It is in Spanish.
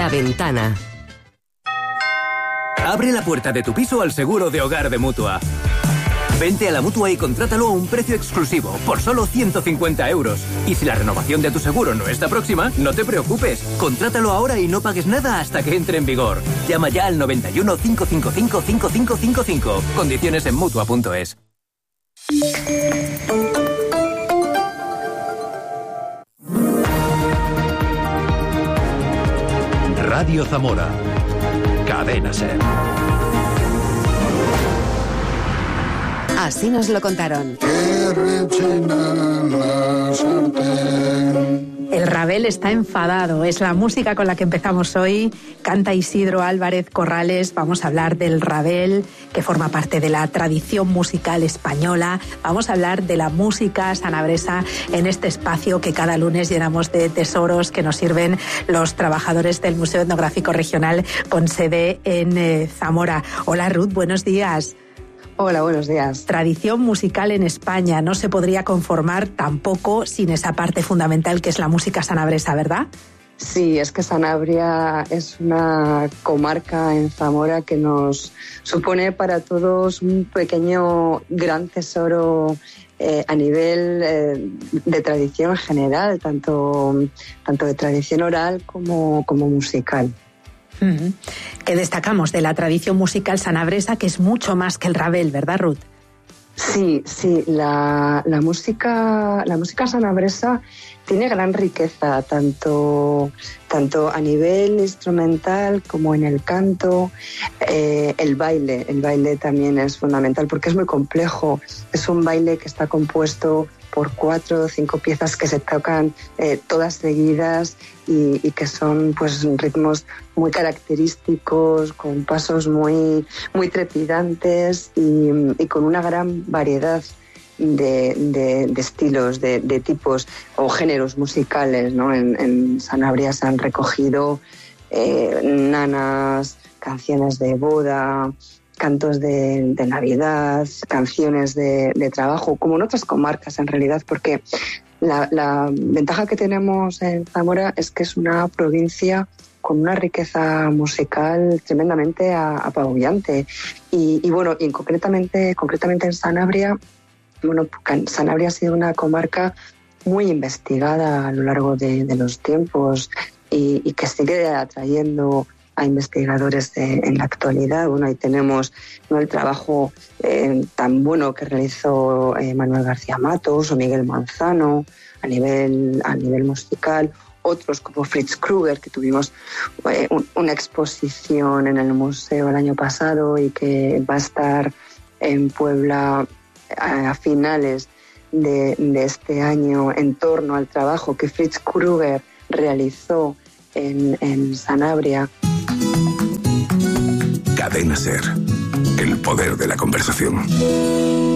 La Ventana. Abre la puerta de tu piso al seguro de hogar de Mutua. Vente a la Mutua y contrátalo a un precio exclusivo, por solo 150 euros. Y si la renovación de tu seguro no está próxima, no te preocupes. Contrátalo ahora y no pagues nada hasta que entre en vigor. Llama ya al 91 555 5555. Condiciones en Mutua.es. Radio Zamora. Cadena SER. Así nos lo contaron. El Ravel está enfadado. Es la música con la que empezamos hoy. Canta Isidro Álvarez Corrales. Vamos a hablar del Ravel, que forma parte de la tradición musical española. Vamos a hablar de la música sanabresa en este espacio que cada lunes llenamos de tesoros que nos sirven los trabajadores del Museo Etnográfico Regional con sede en Zamora. Hola Ruth, buenos días. Hola, buenos días. Tradición musical en España no se podría conformar tampoco sin esa parte fundamental que es la música sanabresa, ¿verdad? Sí, es que Sanabria es una comarca en Zamora que nos supone para todos un pequeño gran tesoro a nivel de tradición general, tanto de tradición oral como musical. Que destacamos de la tradición musical sanabresa, que es mucho más que el Ravel, ¿verdad, Ruth? Sí, la música sanabresa tiene gran riqueza, tanto a nivel instrumental como en el canto. El baile también es fundamental porque es muy complejo. Es un baile que está compuesto por 4 o 5 piezas que se tocan todas seguidas y que son pues ritmos muy característicos, con pasos muy trepidantes y con una gran variedad de estilos, de tipos o géneros musicales, ¿no? En Sanabria se han recogido nanas, canciones de boda, cantos de Navidad, canciones de trabajo, como en otras comarcas en realidad, porque la ventaja que tenemos en Zamora es que es una provincia con una riqueza musical tremendamente apabullante. Y concretamente en Sanabria, Sanabria ha sido una comarca muy investigada a lo largo de los tiempos y que sigue atrayendo a investigadores en la actualidad. Ahí tenemos el trabajo tan bueno que realizó Manuel García Matos o Miguel Manzano a nivel musical, otros como Fritz Krueger, que tuvimos una exposición en el museo el año pasado y que va a estar en Puebla a finales de este año en torno al trabajo que Fritz Krueger realizó en Sanabria. Cadena SER. El poder de la conversación.